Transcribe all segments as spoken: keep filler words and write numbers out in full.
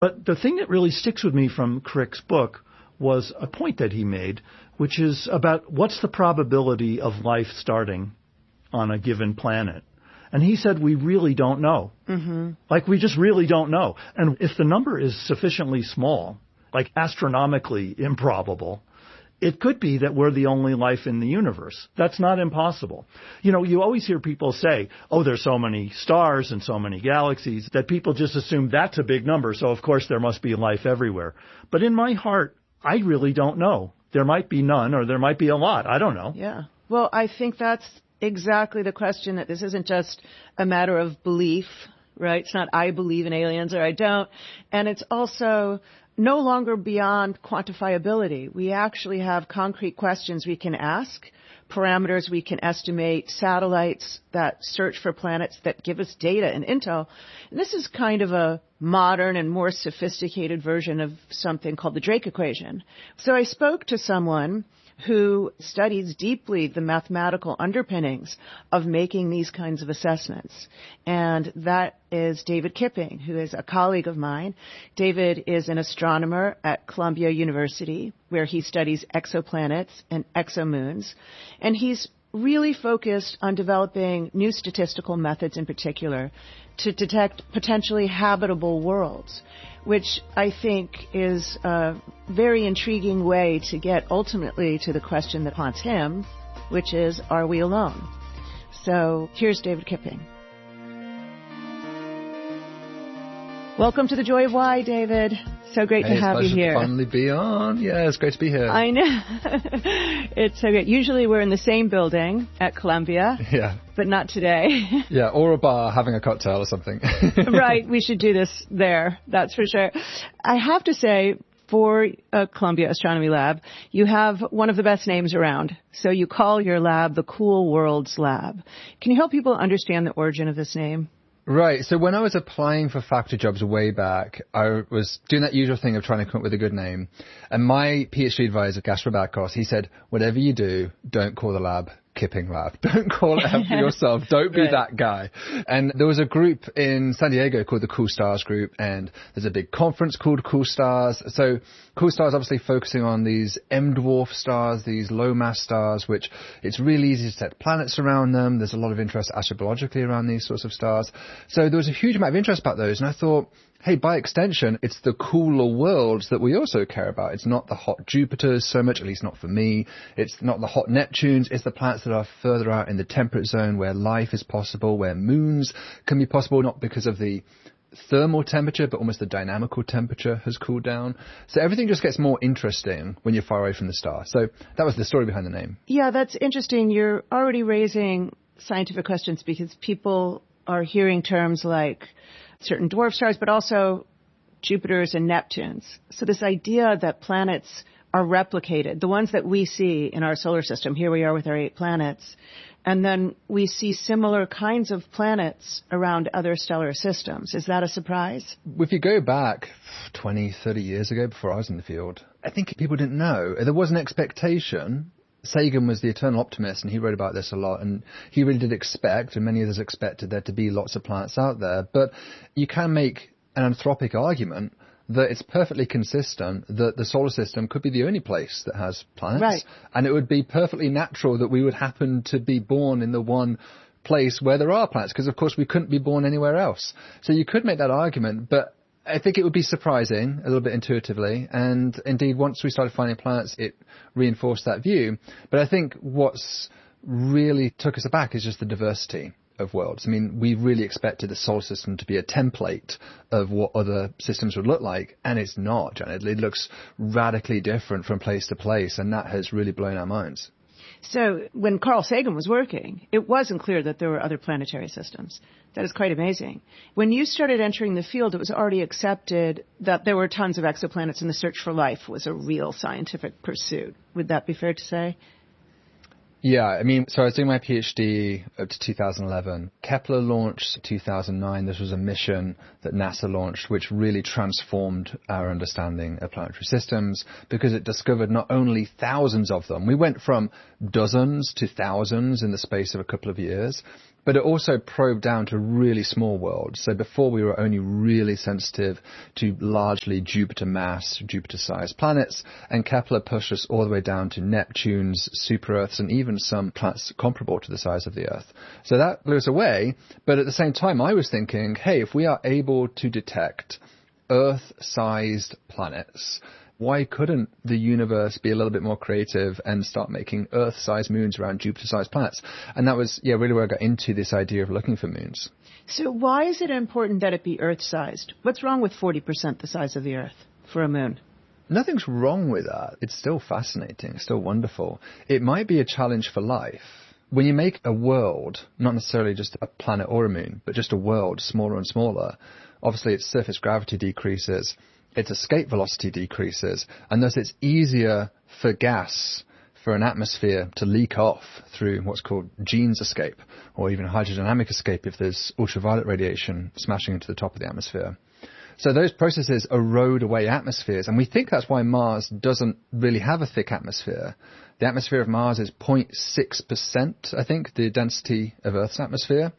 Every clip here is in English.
But the thing that really sticks with me from Crick's book was a point that he made, which is about what's the probability of life starting on a given planet. And he said, we really don't know. Mm-hmm. Like, we just really don't know. And if the number is sufficiently small, like astronomically improbable, it could be that we're the only life in the universe. That's not impossible. You know, you always hear people say, oh, there's so many stars and so many galaxies that people just assume that's a big number. So, of course, there must be life everywhere. But in my heart, I really don't know. There might be none or there might be a lot. I don't know. Yeah. Well, I think that's exactly the question, that this isn't just a matter of belief, right? It's not I believe in aliens or I don't. And it's also no longer beyond quantifiability. We actually have concrete questions we can ask, parameters we can estimate, satellites that search for planets that give us data and intel. And this is kind of a modern and more sophisticated version of something called the Drake equation. So I spoke to someone who studies deeply the mathematical underpinnings of making these kinds of assessments. And that is David Kipping, who is a colleague of mine. David is an astronomer at Columbia University, where he studies exoplanets and exomoons. And he's really focused on developing new statistical methods in particular to detect potentially habitable worlds, which I think is a very intriguing way to get ultimately to the question that haunts him, which is, are we alone? So here's David Kipping. Welcome to The Joy of Why, David. So great hey, to have you here. It's a pleasure to finally be on. Yeah, it's great to be here. I know. It's so great. Usually we're in the same building at Columbia. Yeah. But not today. Yeah, or a bar having a cocktail or something. Right. We should do this there. That's for sure. I have to say, for a Columbia Astronomy Lab, you have one of the best names around. So you call your lab the Cool Worlds Lab. Can you help people understand the origin of this name? Right. So when I was applying for faculty jobs way back, I was doing that usual thing of trying to come up with a good name. And my PhD advisor, Gaspar Bakos, he said, whatever you do, don't call the lab Kipping Lab. Don't call it out for yourself. Don't be right. that guy. And there was a group in San Diego called the Cool Stars Group, and there's a big conference called Cool Stars. So Cool Stars obviously focusing on these M-dwarf stars, these low-mass stars, which it's really easy to set planets around them. There's a lot of interest astrobiologically around these sorts of stars. So there was a huge amount of interest about those, and I thought, hey, by extension, it's the cooler worlds that we also care about. It's not the hot Jupiters so much, at least not for me. It's not the hot Neptunes. It's the planets that are further out in the temperate zone where life is possible, where moons can be possible, not because of the thermal temperature, but almost the dynamical temperature has cooled down. So everything just gets more interesting when you're far away from the star. So that was the story behind the name. Yeah, that's interesting. You're already raising scientific questions because people are hearing terms like certain dwarf stars, but also Jupiters and Neptunes. So this idea that planets are replicated, the ones that we see in our solar system, here we are with our eight planets, and then we see similar kinds of planets around other stellar systems. Is that a surprise? If you go back twenty, thirty years ago, before I was in the field, I think people didn't know. There was an expectation. Sagan was the eternal optimist, and he wrote about this a lot, and he really did expect, and many others expected, there to be lots of planets out there. But you can make an anthropic argument that it's perfectly consistent that the solar system could be the only place that has planets. Right. And it would be perfectly natural that we would happen to be born in the one place where there are planets, because, of course, we couldn't be born anywhere else. So you could make that argument, but I think it would be surprising a little bit intuitively, and indeed once we started finding planets it reinforced that view. But I think what's really took us aback is just the diversity of worlds. I mean, we really expected the solar system to be a template of what other systems would look like, and it's not, Janet. It looks radically different from place to place, and that has really blown our minds. So when Carl Sagan was working, it wasn't clear that there were other planetary systems. That is quite amazing. When you started entering the field, it was already accepted that there were tons of exoplanets and the search for life was a real scientific pursuit. Would that be fair to say? Yeah, I mean, so I was doing my PhD up to two thousand eleven. Kepler launched in two thousand nine. This was a mission that NASA launched, which really transformed our understanding of planetary systems because it discovered not only thousands of them. We went from dozens to thousands in the space of a couple of years. But it also probed down to really small worlds. So before we were only really sensitive to largely Jupiter-mass, Jupiter-sized planets, and Kepler pushed us all the way down to Neptune's, super-Earths, and even some planets comparable to the size of the Earth. So that blew us away. But at the same time, I was thinking, hey, if we are able to detect Earth-sized planets, why couldn't the universe be a little bit more creative and start making Earth-sized moons around Jupiter-sized planets? And that was, yeah, really where I got into this idea of looking for moons. So why is it important that it be Earth-sized? What's wrong with forty percent the size of the Earth for a moon? Nothing's wrong with that. It's still fascinating. It's still wonderful. It might be a challenge for life. When you make a world, not necessarily just a planet or a moon, but just a world smaller and smaller, obviously its surface gravity decreases, its escape velocity decreases, and thus it's easier for gas, for an atmosphere to leak off through what's called Jeans escape, or even hydrodynamic escape if there's ultraviolet radiation smashing into the top of the atmosphere. So those processes erode away atmospheres, and we think that's why Mars doesn't really have a thick atmosphere. The atmosphere of Mars is zero point six percent, I think, the density of Earth's atmosphere.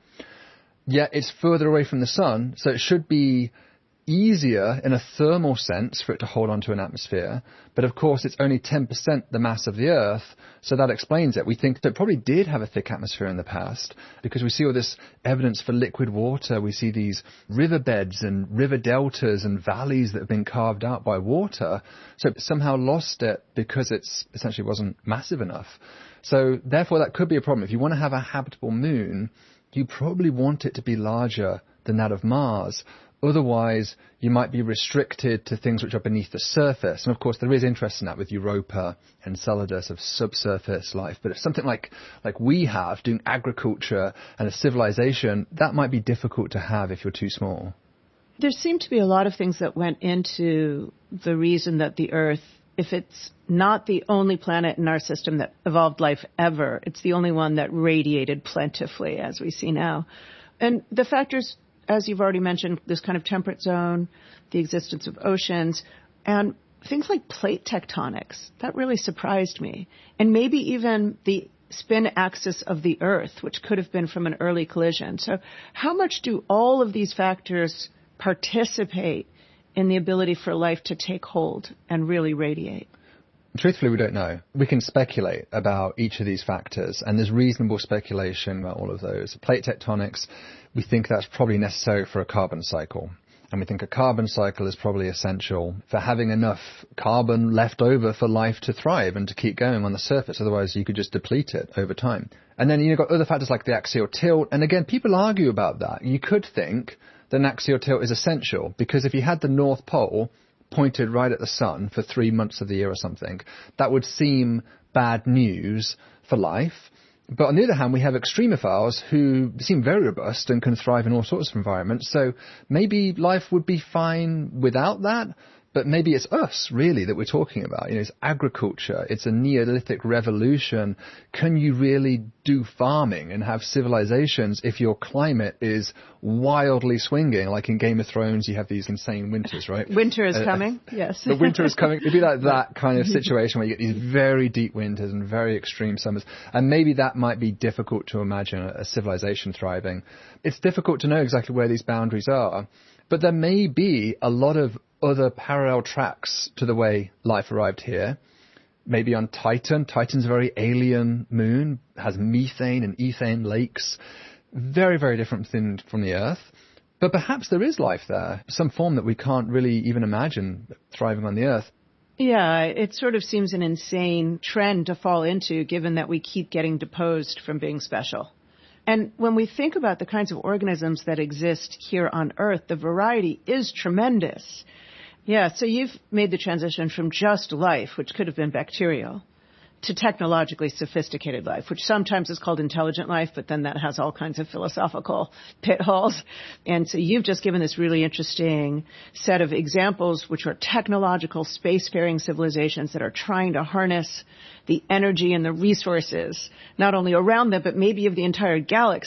Yet it's further away from the sun, so it should be easier in a thermal sense for it to hold onto an atmosphere. But of course, it's only ten percent the mass of the Earth, so that explains it. We think that it probably did have a thick atmosphere in the past because we see all this evidence for liquid water. We see these riverbeds and river deltas and valleys that have been carved out by water. So it somehow lost it because it essentially wasn't massive enough. So therefore, that could be a problem. If you want to have a habitable moon, you probably want it to be larger than that of Mars. Otherwise, you might be restricted to things which are beneath the surface. And of course, there is interest in that with Europa and Enceladus of subsurface life. But if something like, like we have, doing agriculture and a civilization, that might be difficult to have if you're too small. There seem to be a lot of things that went into the reason that the Earth, if it's not the only planet in our system that evolved life ever, it's the only one that radiated plentifully, as we see now. And the factors, as you've already mentioned, this kind of temperate zone, the existence of oceans, and things like plate tectonics. That really surprised me. And maybe even the spin axis of the Earth, which could have been from an early collision. So how much do all of these factors participate in the ability for life to take hold and really radiate? Truthfully, we don't know. We can speculate about each of these factors, and there's reasonable speculation about all of those. Plate tectonics, we think that's probably necessary for a carbon cycle. And we think a carbon cycle is probably essential for having enough carbon left over for life to thrive and to keep going on the surface. Otherwise, you could just deplete it over time. And then you've got other factors like the axial tilt. And again, people argue about that. You could think that an axial tilt is essential because if you had the North Pole pointed right at the sun for three months of the year or something, that would seem bad news for life. But on the other hand, we have extremophiles who seem very robust and can thrive in all sorts of environments. So maybe life would be fine without that. But maybe it's us, really, that we're talking about. You know, it's agriculture. It's a Neolithic revolution. Can you really do farming and have civilizations if your climate is wildly swinging? Like in Game of Thrones, you have these insane winters, right? Winter is uh, coming, yes. The winter is coming. It'd be like that kind of situation where you get these very deep winters and very extreme summers. And maybe that might be difficult to imagine a civilization thriving. It's difficult to know exactly where these boundaries are. But there may be a lot of other parallel tracks to the way life arrived here. Maybe on Titan. Titan's a very alien moon, has methane and ethane lakes. Very, very different thing from the Earth. But perhaps there is life there, some form that we can't really even imagine thriving on the Earth. Yeah, it sort of seems an insane trend to fall into, given that we keep getting deposed from being special. And when we think about the kinds of organisms that exist here on Earth, the variety is tremendous. Yeah, so you've made the transition from just life, which could have been bacterial, to technologically sophisticated life, which sometimes is called intelligent life, but then that has all kinds of philosophical pitfalls. And so you've just given this really interesting set of examples, which are technological spacefaring civilizations that are trying to harness the energy and the resources, not only around them, but maybe of the entire galaxy,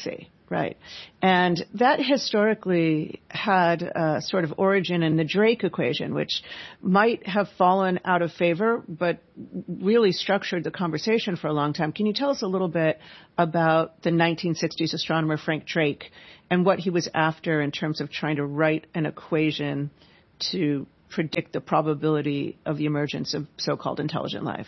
Right. And that historically had a sort of origin in the Drake equation, which might have fallen out of favor, but really structured the conversation for a long time. Can you tell us a little bit about the nineteen sixties astronomer Frank Drake and what he was after in terms of trying to write an equation to predict the probability of the emergence of so-called intelligent life?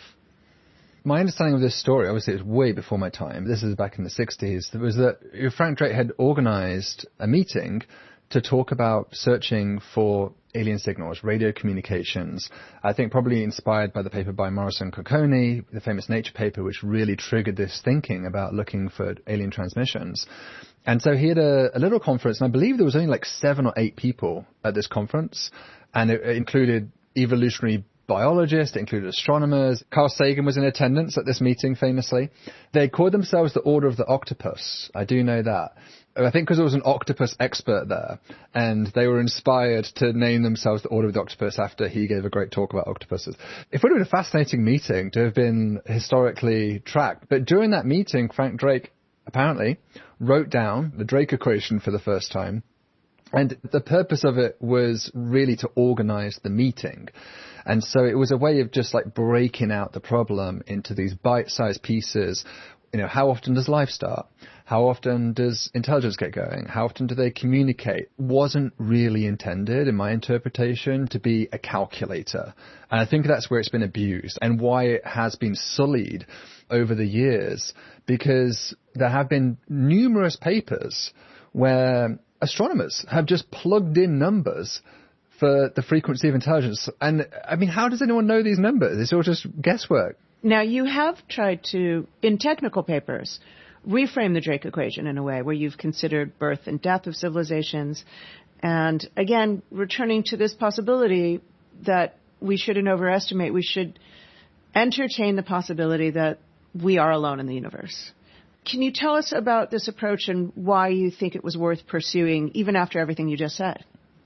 My understanding of this story, obviously it was way before my time, this is back in the sixties, was that Frank Drake had organized a meeting to talk about searching for alien signals, radio communications, I think probably inspired by the paper by Morrison Cocconi, the famous Nature paper, which really triggered this thinking about looking for alien transmissions. And so he had a, a little conference, and I believe there was only like seven or eight people at this conference, and it, it included evolutionary biologists, it included astronomers. Carl Sagan was in attendance at this meeting, famously. They called themselves the Order of the Octopus. I do know that. I think because there was an octopus expert there, and they were inspired to name themselves the Order of the Octopus after he gave a great talk about octopuses. It would have been a fascinating meeting to have been historically tracked. But during that meeting, Frank Drake apparently wrote down the Drake equation for the first time. And the purpose of it was really to organize the meeting. And so it was a way of just like breaking out the problem into these bite-sized pieces. You know, how often does life start? How often does intelligence get going? How often do they communicate? Wasn't really intended, in my interpretation, to be a calculator. And I think that's where it's been abused and why it has been sullied over the years, because there have been numerous papers where astronomers have just plugged in numbers for the frequency of intelligence. And, I mean, how does anyone know these numbers? It's all just guesswork. Now, you have tried to, in technical papers, reframe the Drake equation in a way where you've considered birth and death of civilizations. And, again, returning to this possibility that we shouldn't overestimate, we should entertain the possibility that we are alone in the universe. Can you tell us about this approach and why you think it was worth pursuing, even after everything you just said?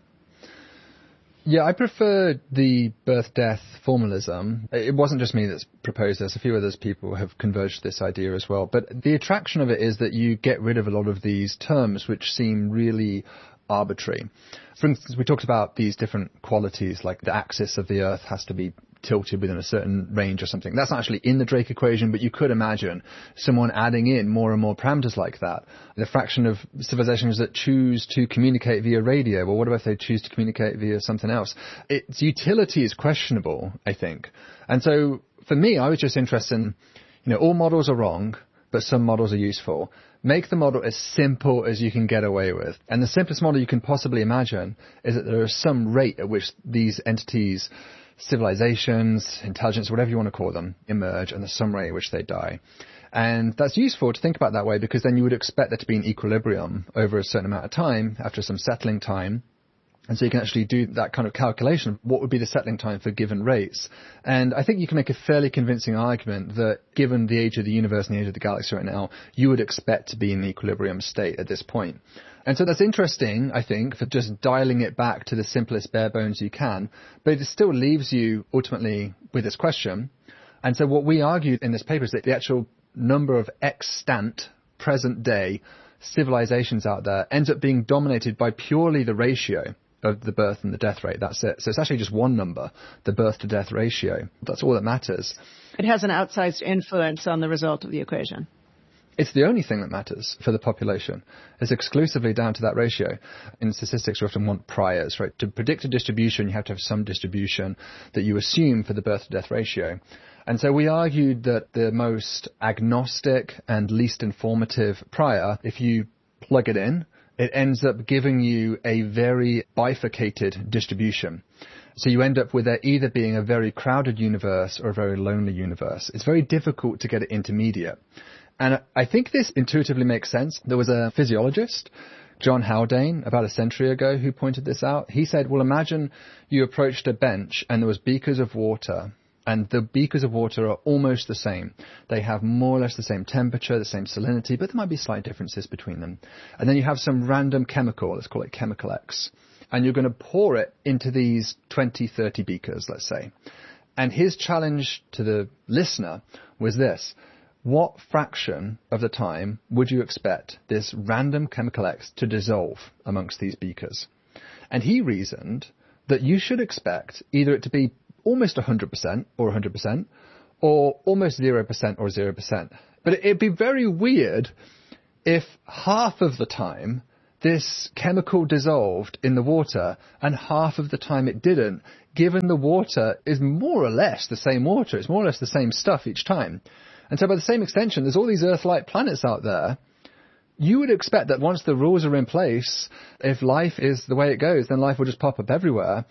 Yeah, I prefer the birth-death formalism. It wasn't just me that's proposed this. A few others people have converged to this idea as well. But the attraction of it is that you get rid of a lot of these terms which seem really arbitrary. For instance, we talked about these different qualities, like the axis of the Earth has to be tilted within a certain range or something. That's not actually in the Drake equation, but you could imagine someone adding in more and more parameters like that. The fraction of civilizations that choose to communicate via radio, well, what about if they choose to communicate via something else? Its utility is questionable, I think. And so for me, I was just interested in, you know, all models are wrong, but some models are useful. Make the model as simple as you can get away with. And the simplest model you can possibly imagine is that there is some rate at which these entities, civilizations, intelligence, whatever you want to call them, emerge, and there's some rate at which they die. And that's useful to think about that way, because then you would expect there to be an equilibrium over a certain amount of time, after some settling time. And so you can actually do that kind of calculation of what would be the settling time for given rates. And I think you can make a fairly convincing argument that given the age of the universe and the age of the galaxy right now, you would expect to be in an equilibrium state at this point. And so that's interesting, I think, for just dialing it back to the simplest bare bones you can. But it still leaves you ultimately with this question. And so what we argued in this paper is that the actual number of extant, present day civilizations out there ends up being dominated by purely the ratio of the birth and the death rate. That's it. So it's actually just one number, the birth to death ratio. That's all that matters. It has an outsized influence on the result of the equation. It's the only thing that matters for the population. It's exclusively down to that ratio. In statistics, you often want priors, right? To predict a distribution, you have to have some distribution that you assume for the birth to death ratio. And so we argued that the most agnostic and least informative prior, if you plug it in, it ends up giving you a very bifurcated distribution. So you end up with there either being a very crowded universe or a very lonely universe. It's very difficult to get it intermediate. And I think this intuitively makes sense. There was a physiologist, John Haldane, about a century ago who pointed this out. He said, well, imagine you approached a bench and there was beakers of water, and the beakers of water are almost the same. They have more or less the same temperature, the same salinity, but there might be slight differences between them. And then you have some random chemical, let's call it chemical X, and you're going to pour it into these twenty, thirty beakers, let's say. And his challenge to the listener was this: what fraction of the time would you expect this random chemical X to dissolve amongst these beakers? And he reasoned that you should expect either it to be almost one hundred percent or one hundred percent, or almost zero percent or zero percent. But it'd be very weird if half of the time this chemical dissolved in the water and half of the time it didn't, given the water is more or less the same water. It's more or less the same stuff each time. And so by the same extension, there's all these Earth-like planets out there. You would expect that once the rules are in place, if life is the way it goes, then life will just pop up everywhere.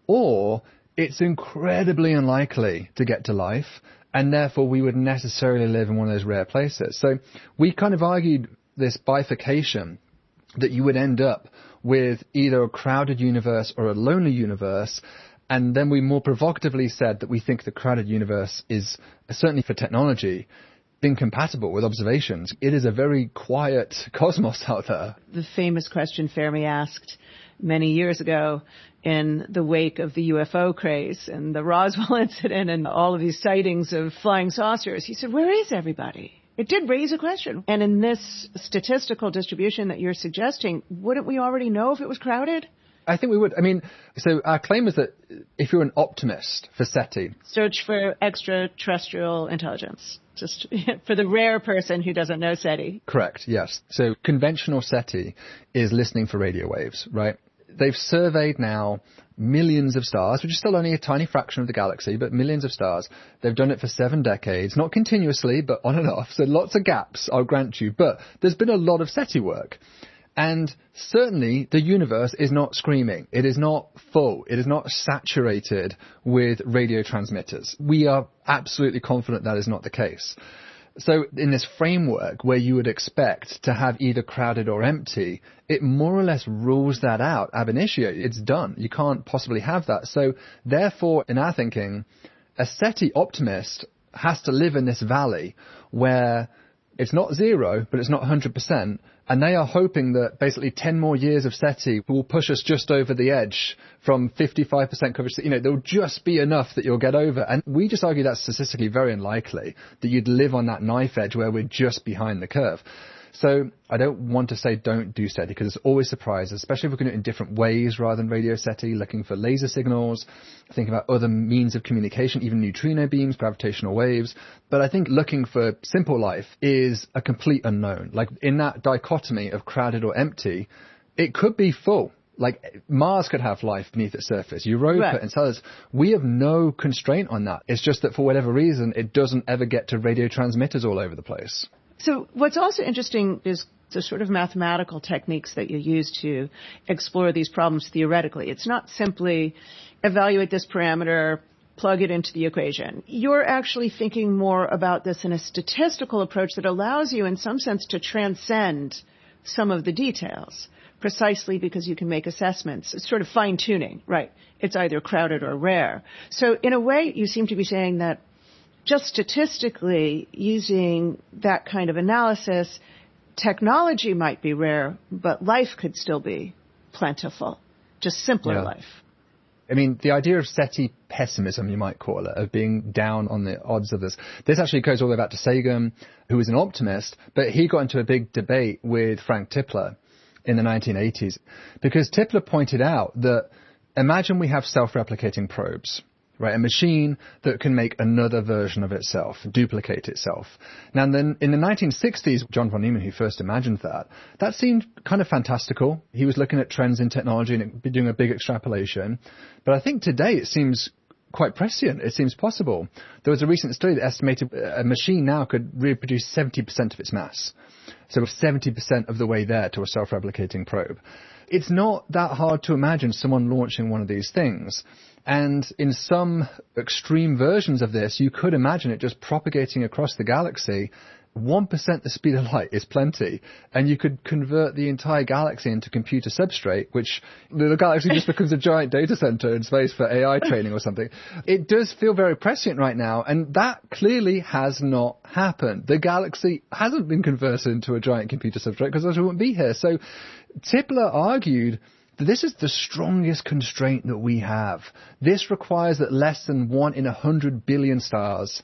Or it's incredibly unlikely to get to life, and therefore we would necessarily live in one of those rare places. So we kind of argued this bifurcation that you would end up with either a crowded universe or a lonely universe. And then we more provocatively said that we think the crowded universe is, certainly for technology, incompatible with observations. It is a very quiet cosmos out there. The famous question Fermi asked many years ago in the wake of the U F O craze and the Roswell incident and all of these sightings of flying saucers, he said, where is everybody? It did raise a question. And in this statistical distribution that you're suggesting, wouldn't we already know if it was crowded? I think we would. I mean, so our claim is that if you're an optimist for SETI... Search for extraterrestrial intelligence, just for the rare person who doesn't know SETI. Correct, yes. So conventional SETI is listening for radio waves, right? They've surveyed now millions of stars, which is still only a tiny fraction of the galaxy, but millions of stars. They've done it for seven decades, not continuously, but on and off. So lots of gaps, I'll grant you. But there's been a lot of SETI work. And certainly the universe is not screaming. It is not full. It is not saturated with radio transmitters. We are absolutely confident that is not the case. So in this framework where you would expect to have either crowded or empty, it more or less rules that out ab initio. It's done. You can't possibly have that. So therefore, in our thinking, a SETI optimist has to live in this valley where it's not zero, but it's not one hundred percent. And they are hoping that basically ten more years of SETI will push us just over the edge from fifty-five percent coverage. You know, there'll just be enough that you'll get over. And we just argue that's statistically very unlikely, that you'd live on that knife edge where we're just behind the curve. So I don't want to say don't do SETI, because it's always surprises, especially if we're going to do it in different ways rather than radio SETI, looking for laser signals, thinking about other means of communication, even neutrino beams, gravitational waves. But I think looking for simple life is a complete unknown. Like in that dichotomy of crowded or empty, it could be full. Like Mars could have life beneath its surface, Europa right. and Enceladus. We have no constraint on that. It's just that for whatever reason, it doesn't ever get to radio transmitters all over the place. So what's also interesting is the sort of mathematical techniques that you use to explore these problems theoretically. It's not simply evaluate this parameter, plug it into the equation. You're actually thinking more about this in a statistical approach that allows you, in some sense, to transcend some of the details, precisely because you can make assessments. It's sort of fine-tuning, right? It's either crowded or rare. So in a way, you seem to be saying that just statistically, using that kind of analysis, technology might be rare, but life could still be plentiful, just simpler yeah. life. I mean, the idea of SETI pessimism, you might call it, of being down on the odds of this. This actually goes all the way back to Sagan, who was an optimist, but he got into a big debate with Frank Tipler in the nineteen eighties, because Tipler pointed out that imagine we have self-replicating probes. Right, a machine that can make another version of itself, duplicate itself. Now, then in the nineteen sixties, John von Neumann, who first imagined that, that seemed kind of fantastical. He was looking at trends in technology and doing a big extrapolation. But I think today it seems quite prescient. It seems possible. There was a recent study that estimated a machine now could reproduce seventy percent of its mass. So seventy percent of the way there to a self-replicating probe. It's not that hard to imagine someone launching one of these things. And in some extreme versions of this, you could imagine it just propagating across the galaxy. one percent the speed of light is plenty. And you could convert the entire galaxy into computer substrate, which the galaxy just becomes a giant data center in space for A I training or something. It does feel very prescient right now. And that clearly has not happened. The galaxy hasn't been converted into a giant computer substrate because else we wouldn't be here. So Tipler argued that this is the strongest constraint that we have. This requires that less than one in a hundred billion stars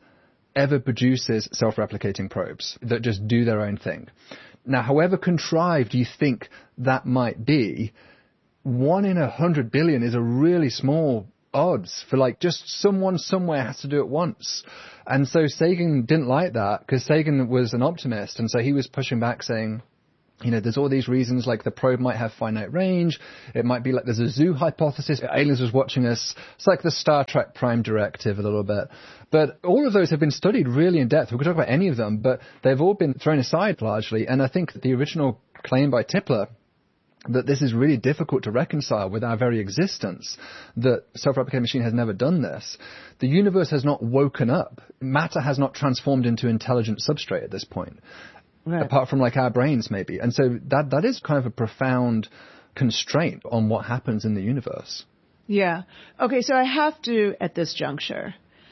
ever produces self-replicating probes that just do their own thing. Now, however contrived you think that might be, one in a hundred billion is a really small odds for like just someone somewhere has to do it once. And so Sagan didn't like that because Sagan was an optimist. And so he was pushing back saying, you know, there's all these reasons like the probe might have finite range. It might be like there's a zoo hypothesis. Aliens was watching us. It's like the Star Trek Prime Directive a little bit. But all of those have been studied really in depth. We could talk about any of them, but they've all been thrown aside largely. And I think the original claim by Tipler that this is really difficult to reconcile with our very existence, that self-replicating machine has never done this. The universe has not woken up. Matter has not transformed into intelligent substrate at this point, right. Apart from like our brains maybe. And so that that is kind of a profound constraint on what happens in the universe. Yeah. Okay, so I have to, at this juncture,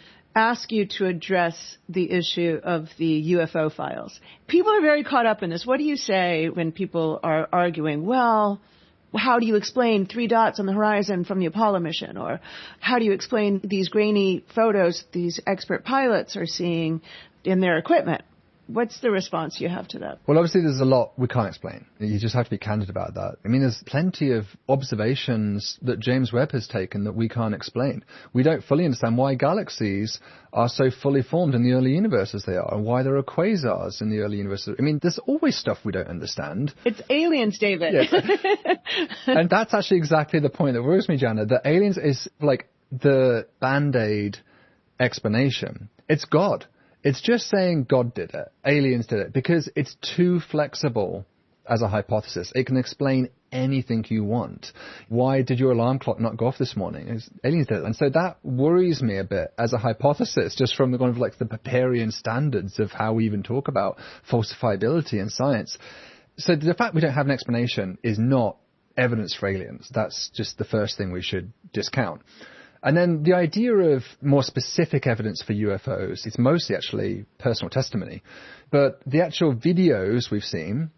ask you to address the issue of the U F O files. People are very caught up in this. What do you say when people are arguing, well, how do you explain three dots on the horizon from the Apollo mission? Or how do you explain these grainy photos these expert pilots are seeing in their equipment? What's the response you have to that? Well, obviously there's a lot we can't explain. You just have to be candid about that. I mean, there's plenty of observations that James Webb has taken that we can't explain. We don't fully understand why galaxies are so fully formed in the early universe as they are, and why there are quasars in the early universe. I mean, there's always stuff we don't understand. It's aliens, David. Yes. And that's actually exactly the point that worries me, Jana. That aliens is like the Band-Aid explanation. It's God. It's just saying God did it, aliens did it, because it's too flexible as a hypothesis. It can explain anything you want. Why did your alarm clock not go off this morning? It's, aliens did it. And so that worries me a bit as a hypothesis, just from the kind of like the Popperian standards of how we even talk about falsifiability in science. So the fact we don't have an explanation is not evidence for aliens. That's just the first thing we should discount. And then the idea of more specific evidence for U F Os, it's mostly actually personal testimony. But the actual videos we've seen,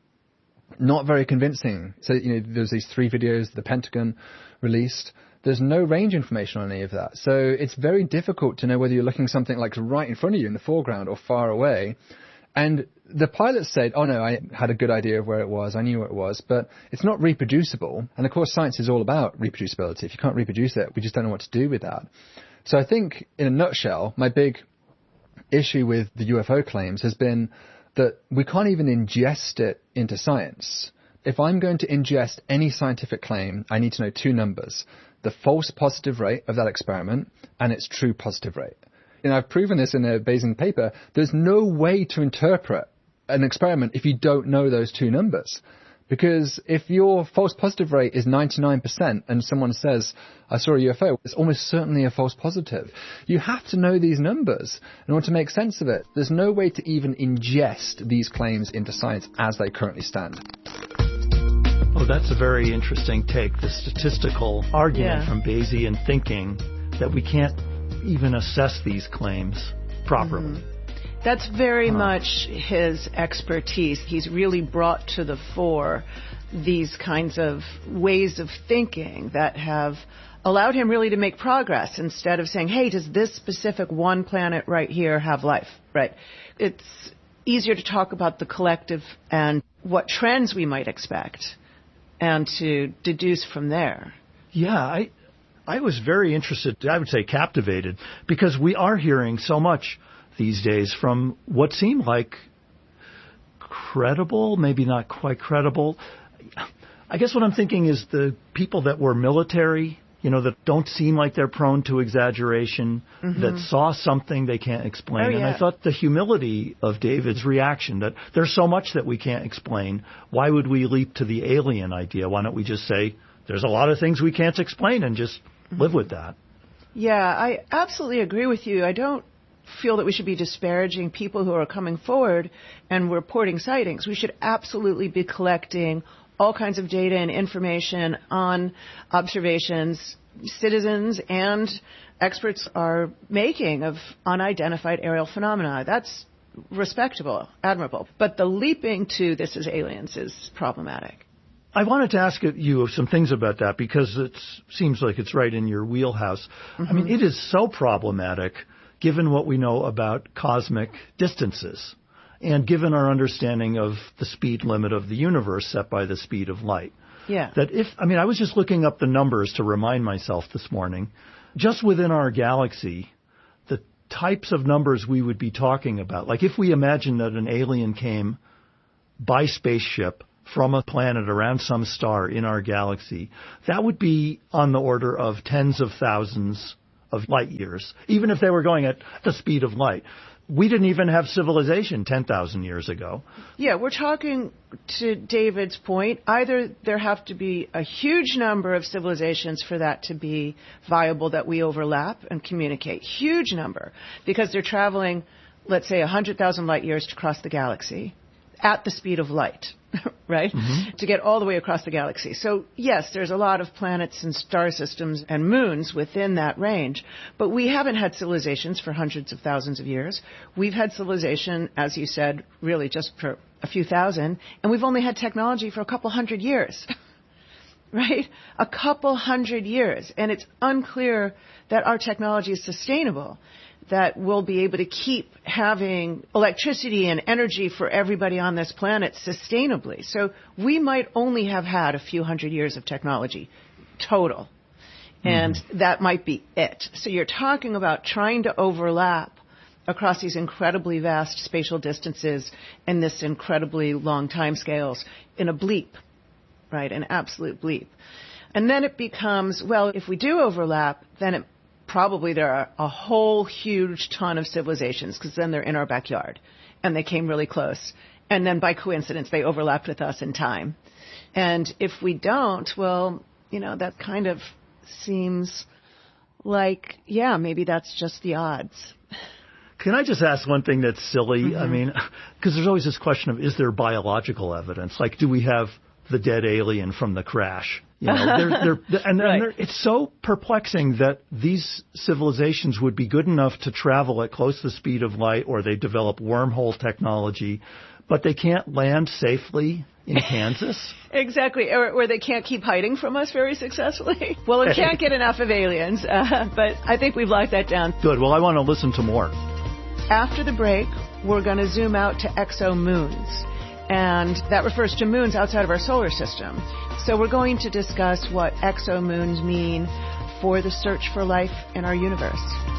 not very convincing. So, you know, there's these three videos the Pentagon released. There's no range information on any of that. So it's very difficult to know whether you're looking something like right in front of you in the foreground or far away. And the pilots said, oh, no, I had a good idea of where it was. I knew where it was. But it's not reproducible. And, of course, science is all about reproducibility. If you can't reproduce it, we just don't know what to do with that. So I think, in a nutshell, my big issue with the U F O claims has been that we can't even ingest it into science. If I'm going to ingest any scientific claim, I need to know two numbers, the false positive rate of that experiment and its true positive rate. You know, I've proven this in a Bayesian paper. There's no way to interpret an experiment if you don't know those two numbers. Because if your false positive rate is ninety-nine percent and someone says, I saw a U F O, it's almost certainly a false positive. You have to know these numbers in order to make sense of it. There's no way to even ingest these claims into science as they currently stand. Oh, that's a very interesting take, the statistical argument yeah. from Bayesian thinking that we can't even assess these claims properly. Mm-hmm. That's very huh. much his expertise. He's really brought to the fore these kinds of ways of thinking that have allowed him really to make progress instead of saying, hey, does this specific one planet right here have life? Right. It's easier to talk about the collective and what trends we might expect and to deduce from there. Yeah, I I was very interested, I would say captivated, because we are hearing so much these days from what seem like credible, maybe not quite credible. I guess what I'm thinking is the people that were military, you know, that don't seem like they're prone to exaggeration, mm-hmm. that saw something they can't explain. Oh, yeah. And I thought the humility of David's reaction, that there's so much that we can't explain. Why would we leap to the alien idea? Why don't we just say, there's a lot of things we can't explain and just mm-hmm. live with that? Yeah, I absolutely agree with you. I don't feel that we should be disparaging people who are coming forward and reporting sightings. We should absolutely be collecting all kinds of data and information on observations citizens and experts are making of unidentified aerial phenomena. That's respectable, admirable. But the leaping to this is aliens is problematic. I wanted to ask you some things about that because it seems like it's right in your wheelhouse. Mm-hmm. I mean, it is so problematic given what we know about cosmic distances and given our understanding of the speed limit of the universe set by the speed of light. Yeah. That if, I mean, I was just looking up the numbers to remind myself this morning. Just within our galaxy, the types of numbers we would be talking about, like if we imagine that an alien came by spaceship from a planet around some star in our galaxy, that would be on the order of tens of thousands of light years, even if they were going at the speed of light. We didn't even have civilization ten thousand years ago. Yeah, we're talking, to David's point, either there have to be a huge number of civilizations for that to be viable, that we overlap and communicate. Huge number. Because they're traveling, let's say, one hundred thousand light years to cross the galaxy at the speed of light, right? Mm-hmm. To get all the way across the galaxy. So, yes, there's a lot of planets and star systems and moons within that range, but we haven't had civilizations for hundreds of thousands of years. We've had civilization, as you said, really just for a few thousand, and we've only had technology for a couple hundred years, right? A couple hundred years, and it's unclear that our technology is sustainable, that we'll be able to keep having electricity and energy for everybody on this planet sustainably. So we might only have had a few hundred years of technology total. And mm-hmm. that might be it. So you're talking about trying to overlap across these incredibly vast spatial distances and this incredibly long time scales in a bleep, right? An absolute bleep. And then it becomes, well, if we do overlap, then it probably there are a whole huge ton of civilizations, because then they're in our backyard and they came really close. And then by coincidence, they overlapped with us in time. And if we don't, well, you know, that kind of seems like, yeah, maybe that's just the odds. Can I just ask one thing that's silly? Mm-hmm. I mean, because there's always this question of, is there biological evidence? Like, do we have the dead alien from the crash? You know, they're, they're, and, right. and they're, it's so perplexing that these civilizations would be good enough to travel at close to the speed of light, or they develop wormhole technology, but they can't land safely in Kansas. Exactly, or, or they can't keep hiding from us very successfully. Well, we can't get enough of aliens, uh, but I think we've locked that down. Good. Well, I want to listen to more. After the break, we're going to zoom out to exomoons. And that refers to moons outside of our solar system. So we're going to discuss what exomoons mean for the search for life in our universe.